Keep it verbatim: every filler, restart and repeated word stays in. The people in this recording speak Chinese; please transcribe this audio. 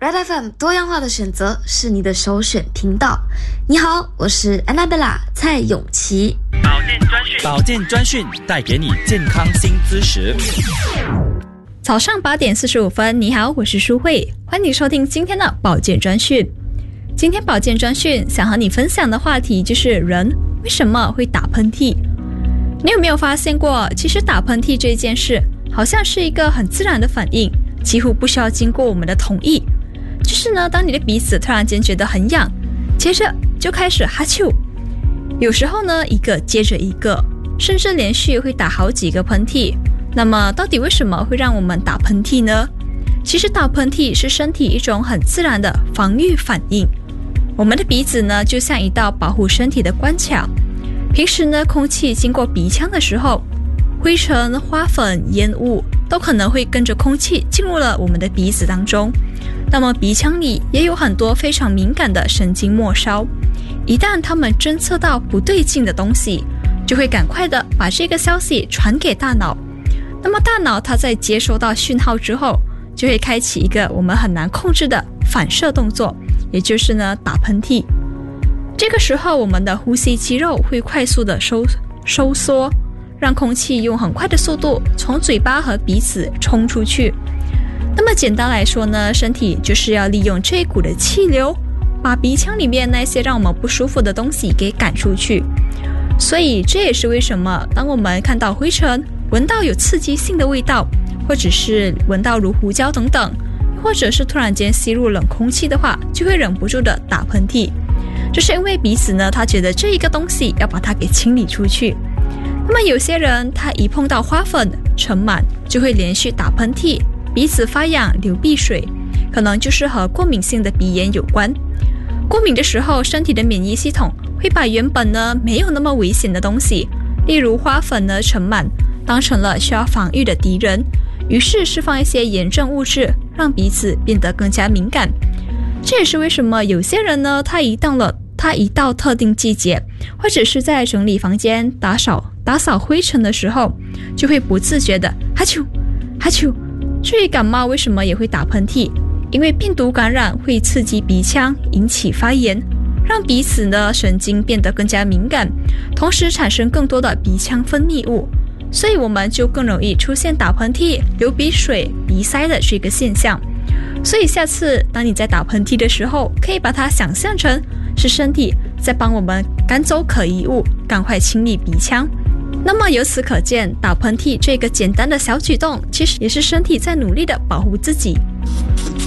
Red F M 多样化的选择是你的首选频道。你好，我是 Annabella 蔡永琪。 保健专讯，保健专讯带给你健康新知识。 早上八点四十五分，你好，我是舒慧，欢迎收听今天的保健专讯。今天保健专讯想和你分享的话题就是人为什么会打喷嚏。你有没有发现过，其实打喷嚏这件事好像是一个很自然的反应，几乎不需要经过我们的同意。就是呢，当你的鼻子突然间觉得很痒，接着就开始哈啾，有时候呢一个接着一个，甚至连续会打好几个喷嚏。那么到底为什么会让我们打喷嚏呢？其实打喷嚏是身体一种很自然的防御反应。我们的鼻子呢就像一道保护身体的关卡，平时呢空气经过鼻腔的时候，灰尘、花粉、烟雾都可能会跟着空气进入了我们的鼻子当中。那么鼻腔里也有很多非常敏感的神经末梢，一旦它们侦测到不对劲的东西，就会赶快的把这个消息传给大脑。那么大脑它在接收到讯号之后，就会开启一个我们很难控制的反射动作，也就是呢打喷嚏。这个时候我们的呼吸肌肉会快速的收收缩，让空气用很快的速度从嘴巴和鼻子冲出去。那么简单来说呢，身体就是要利用这一股的气流，把鼻腔里面那些让我们不舒服的东西给赶出去。所以这也是为什么当我们看到灰尘，闻到有刺激性的味道，或者是闻到如胡椒等等，或者是突然间吸入冷空气的话，就会忍不住的打喷嚏。这是因为鼻子呢，他觉得这一个东西要把它给清理出去。那么有些人他一碰到花粉、尘螨就会连续打喷嚏，鼻子发痒、流鼻水，可能就是和过敏性的鼻炎有关。过敏的时候，身体的免疫系统会把原本呢没有那么危险的东西，例如花粉呢、尘螨，当成了需要防御的敌人，于是释放一些炎症物质，让鼻子变得更加敏感。这也是为什么有些人呢，他一到了他一到特定季节，或者是在整理房间、打扫打扫灰尘的时候，就会不自觉的哈啾哈啾。至于感冒为什么也会打喷嚏，因为病毒感染会刺激鼻腔，引起发炎，让鼻子的神经变得更加敏感，同时产生更多的鼻腔分泌物，所以我们就更容易出现打喷嚏、流鼻水、鼻塞的这个现象。所以下次当你在打喷嚏的时候，可以把它想象成是身体在帮我们赶走可疑物，赶快清理鼻腔。那么由此可见，打喷嚏这个简单的小举动，其实也是身体在努力的保护自己。